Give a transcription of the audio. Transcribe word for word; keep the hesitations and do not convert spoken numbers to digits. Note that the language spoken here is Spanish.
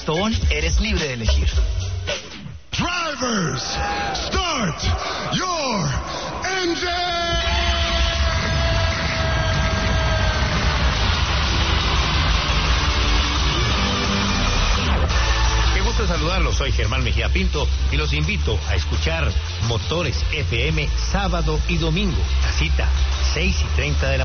Postobón, eres libre de elegir. Drivers, start your engine! Saludarlos, soy Germán Mejía Pinto y los invito a escuchar Motores F M sábado y domingo. La cita, seis y treinta de la